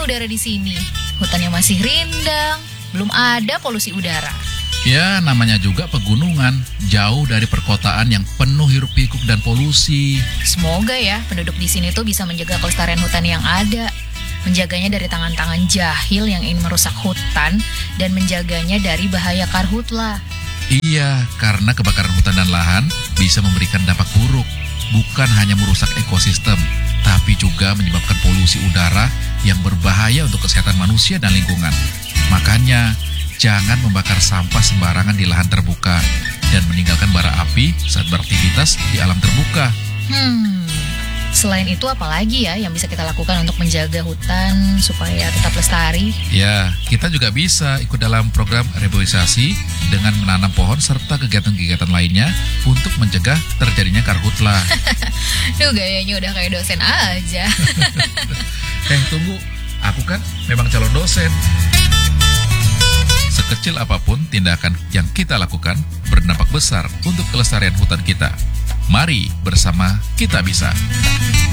udara di sini. Hutannya masih rindang, belum ada polusi udara. Ya, namanya juga pegunungan, jauh dari perkotaan yang penuh hiruk-pikuk dan polusi. Semoga ya penduduk di sini tuh bisa menjaga kelestarian hutan yang ada, menjaganya dari tangan-tangan jahil yang ingin merusak hutan, dan menjaganya dari bahaya karhutla. Iya, karena kebakaran hutan dan lahan bisa memberikan dampak buruk, bukan hanya merusak ekosistem, tapi juga menyebabkan polusi udara yang berbahaya untuk kesehatan manusia dan lingkungan. Makanya, jangan membakar sampah sembarangan di lahan terbuka dan meninggalkan bara api saat beraktivitas di alam terbuka. Selain itu apalagi ya yang bisa kita lakukan untuk menjaga hutan supaya tetap lestari? Ya, kita juga bisa ikut dalam program reboisasi dengan menanam pohon serta kegiatan-kegiatan lainnya untuk mencegah terjadinya karhutla. Duh, gayanya udah kayak dosen aja. Tunggu, aku kan memang calon dosen. Sekecil apapun tindakan yang kita lakukan berdampak besar untuk kelestarian hutan kita. Mari bersama kita bisa.